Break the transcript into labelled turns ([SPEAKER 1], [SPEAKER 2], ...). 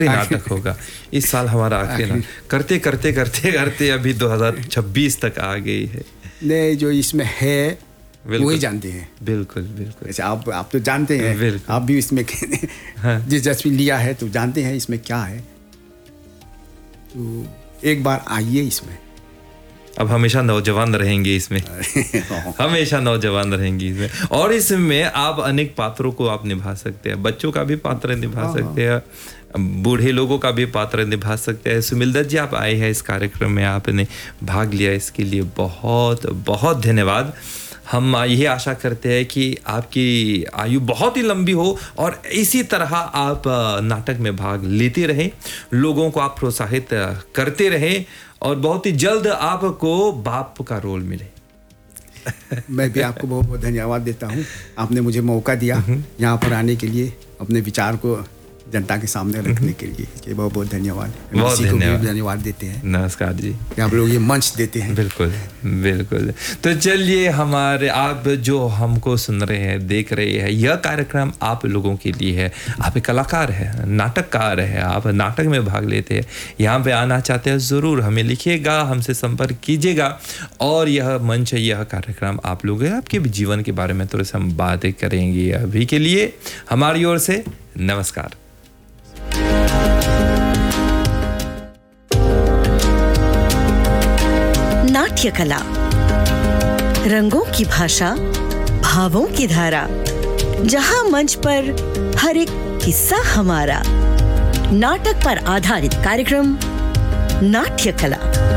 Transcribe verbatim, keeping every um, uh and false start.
[SPEAKER 1] नाटक होगा इस साल हमारा आखिरी नाटक, करते करते करते करते अभी दो हज़ार छब्बीस तक आ गई है।
[SPEAKER 2] नहीं, जो इसमें है वही जानते हैं।
[SPEAKER 1] बिल्कुल बिल्कुल।
[SPEAKER 2] जैसे आप आप तो जानते हैं, आप भी इसमें
[SPEAKER 1] हाँ।
[SPEAKER 2] दिलचस्पी लिया है तो जानते हैं इसमें क्या है, तो एक बार आइए इसमें।
[SPEAKER 1] अब हमेशा नौजवान रहेंगे इसमें हमेशा नौजवान रहेंगे इसमें। और इसमें आप अनेक पात्रों को आप निभा सकते हैं, बच्चों का भी पात्र निभा सकते हैं, बूढ़े लोगों का भी पात्र निभा सकते हैं। सुमिल दत्त जी, आप आए हैं इस कार्यक्रम में, आपने भाग लिया, इसके लिए बहुत बहुत धन्यवाद। हम यही आशा करते हैं कि आपकी आयु बहुत ही लंबी हो और इसी तरह आप नाटक में भाग लेते रहें, लोगों को आप प्रोत्साहित करते रहें और बहुत ही जल्द आपको बाप का रोल मिले।
[SPEAKER 2] मैं भी आपको बहुत बहुत धन्यवाद देता हूँ, आपने मुझे मौका दिया यहाँ पर आने के लिए, अपने विचार को जनता के सामने रखने के लिए, कि बहुत बहुत धन्यवाद।
[SPEAKER 1] बहुत धन्यवाद
[SPEAKER 2] धन्यवाद देते हैं।
[SPEAKER 1] नमस्कार जी,
[SPEAKER 2] आप लोग ये मंच देते हैं।
[SPEAKER 1] बिल्कुल बिल्कुल। तो चलिए, हमारे आप जो हमको सुन रहे हैं, देख रहे हैं, यह कार्यक्रम आप लोगों के लिए है। आप एक कलाकार है, नाटककार है, आप नाटक में भाग लेते हैं, यहाँ पे आना चाहते हैं, ज़रूर हमें लिखिएगा, हमसे संपर्क कीजिएगा। और यह मंच, यह कार्यक्रम आप लोग आपके जीवन के बारे में थोड़े से हम बातें करेंगे। अभी के लिए हमारी ओर से नमस्कार।
[SPEAKER 3] नाट्य कला, रंगों की भाषा, भावों की धारा, जहां मंच पर हर एक किस्सा हमारा। नाटक पर आधारित कार्यक्रम नाट्य कला।